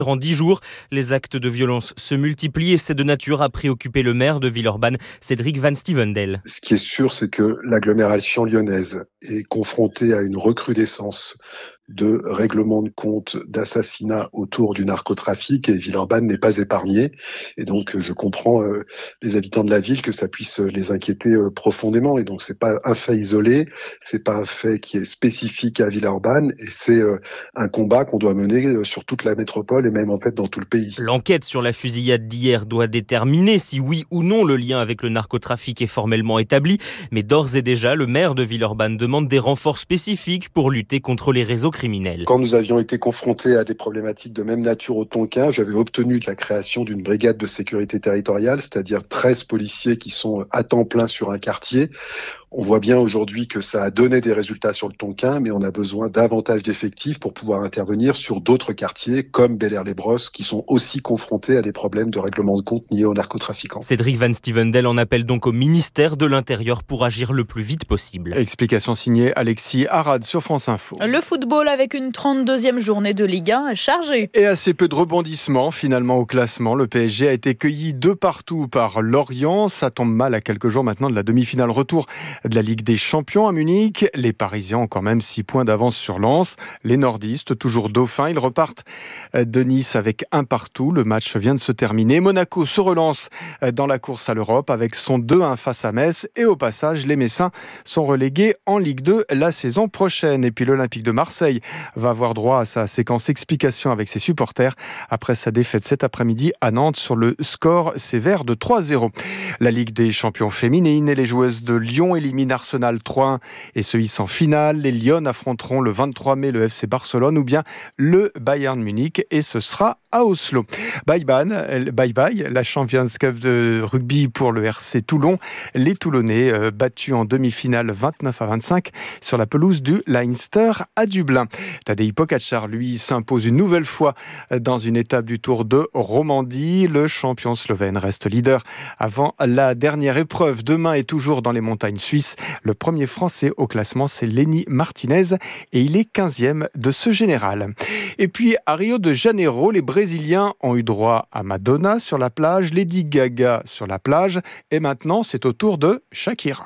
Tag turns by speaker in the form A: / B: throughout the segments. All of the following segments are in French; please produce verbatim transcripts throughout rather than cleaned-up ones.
A: En dix jours, les actes de violence se multiplient et c'est de nature à préoccuper le maire de Villeurbanne, Cédric Van Stevendel.
B: Ce qui est sûr, c'est que l'agglomération lyonnaise est confrontée à une recrudescence de règlements de compte, d'assassinats autour du narcotrafic et Villeurbanne n'est pas épargnée. Et donc, je comprends euh, les habitants de la ville que ça puisse les inquiéter euh, profondément. Et donc, c'est pas un fait isolé, c'est pas un fait qui est spécifique à Villeurbanne et c'est euh, un combat qu'on doit mener euh, sur toute la métropole et même en fait dans tout le pays.
A: L'enquête sur la fusillade d'hier doit déterminer si oui ou non le lien avec le narcotrafic est formellement établi. Mais d'ores et déjà, le maire de Villeurbanne demande des renforts spécifiques pour lutter contre les réseaux criminels.
B: Quand nous avions été confrontés à des problématiques de même nature au Tonkin, j'avais obtenu la création d'une brigade de sécurité territoriale, c'est-à-dire treize policiers qui sont à temps plein sur un quartier. On voit bien aujourd'hui que ça a donné des résultats sur le Tonkin, mais on a besoin davantage d'effectifs pour pouvoir intervenir sur d'autres quartiers comme Bel-Air-les-Brosses qui sont aussi confrontés à des problèmes de règlement de compte liés aux narcotrafiquants.
A: Cédric Van Stevendel en appelle donc au ministère de l'Intérieur pour agir le plus vite possible.
C: Explication signée Alexis Arad sur France Info.
D: Le football avec une trente-deuxième journée de Ligue un chargée.
C: Et assez peu de rebondissements finalement au classement. Le P S G a été cueilli de partout par Lorient. Ça tombe mal à quelques jours maintenant de la demi-finale retour de la Ligue des Champions à Munich. Les Parisiens ont quand même six points d'avance sur Lens. Les nordistes, toujours dauphins, ils repartent de Nice avec un partout. Le match vient de se terminer. Monaco se relance dans la course à l'Europe avec son deux un face à Metz. Et au passage, les Messins sont relégués en Ligue deux la saison prochaine. Et puis l'Olympique de Marseille va avoir droit à sa séquence explication avec ses supporters après sa défaite cet après-midi à Nantes sur le score sévère de trois zéro. La Ligue des Champions féminines et les joueuses de Lyon éliminent Arsenal trois un et se hissent en finale. Les Lyon affronteront le vingt-trois mai le F C Barcelone ou bien le Bayern Munich et ce sera à Oslo. Bye bye, bye bye, la Champions Cup de rugby pour le R C Toulon. Les Toulonnais euh, battus en demi-finale vingt-neuf à vingt-cinq sur la pelouse du Leinster à Dublin. Tadej Pogačar, lui, s'impose une nouvelle fois dans une étape du Tour de Romandie. Le champion slovène reste leader avant la dernière épreuve. Demain est toujours dans les montagnes suisses. Le premier Français au classement, c'est Lenny Martinez et il est quinzième de ce général. Et puis à Rio de Janeiro, les Brésiliens ont eu droit à Madonna sur la plage, Lady Gaga sur la plage et maintenant c'est au tour de Shakira.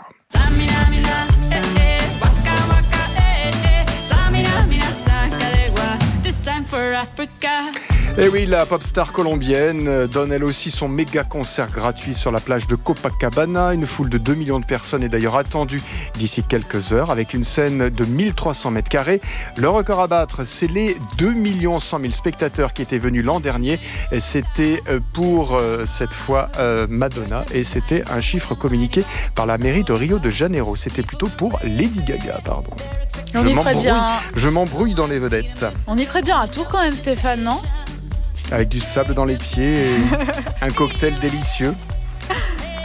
C: Et oui, la pop star colombienne donne elle aussi son méga concert gratuit sur la plage de Copacabana. Une foule de deux millions de personnes est d'ailleurs attendue d'ici quelques heures avec une scène de mille trois cents mètres carrés. Le record à battre, c'est les deux millions cent mille spectateurs qui étaient venus l'an dernier. C'était pour cette fois Madonna et c'était un chiffre communiqué par la mairie de Rio de Janeiro. C'était plutôt pour Lady Gaga, pardon.
D: On
C: je
D: y ferait bien.
C: Je m'embrouille dans les vedettes.
D: On y ferait bien un tour quand même, Stéphane, non ?
C: Avec du sable dans les pieds et un cocktail délicieux.